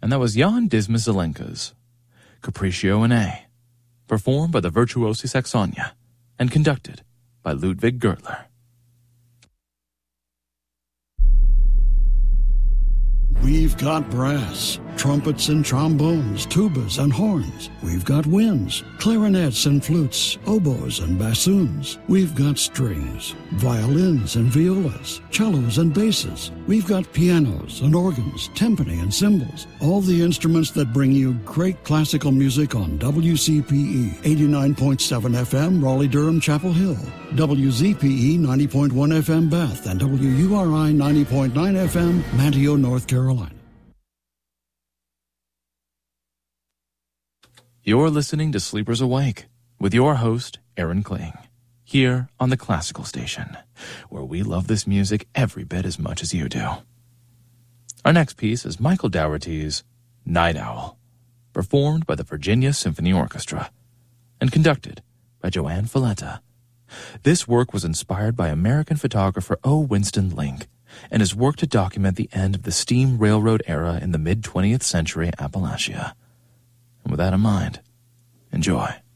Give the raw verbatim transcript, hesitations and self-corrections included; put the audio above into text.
And that was Jan Dismas Zelenka's Capriccio in A, performed by the Virtuosi Saxonia and conducted by Ludwig Gertler. We've got brass, trumpets and trombones, tubas and horns. We've got winds, clarinets and flutes, oboes and bassoons. We've got strings, violins and violas, cellos and basses. We've got pianos and organs, timpani and cymbals. All the instruments that bring you great classical music on W C P E eighty-nine point seven F M, Raleigh-Durham, Chapel Hill, W Z P E ninety point one F M, Bath, and W U R I ninety point nine F M, Manteo, North Carolina. You're listening to Sleepers Awake with your host, Aaron Kling, here on the Classical Station, where we love this music every bit as much as you do. Our next piece is Michael Daugherty's Night Owl, performed by the Virginia Symphony Orchestra and conducted by Joanne Falletta. This work was inspired by American photographer O. Winston Link and is work to document the end of the steam railroad era in the mid-twentieth century Appalachia. And with that in mind, enjoy.